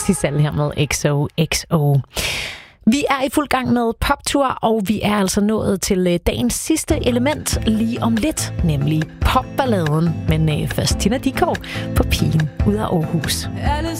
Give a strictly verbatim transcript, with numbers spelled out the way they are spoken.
Sissel her med X O X O. Vi er i fuld gang med poptur, og vi er altså nået til dagens sidste element lige om lidt, nemlig popballaden. Men først Tina Dickow på Pigen ud af Aarhus.